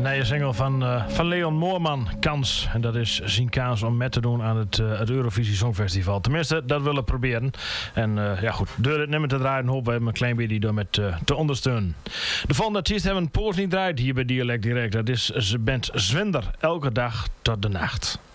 nieuwe single van Leon Moorman, Kans. En dat is zijn kans om mee te doen aan het Eurovisie Songfestival. Tenminste, dat willen we proberen. En ja goed, door het nummer te draaien hopen we hem een klein beetje door met te ondersteunen. De volgende artiest hebben een poos niet draait hier bij Dialect Direct. Dat is band Zwinder, elke dag tot de nacht.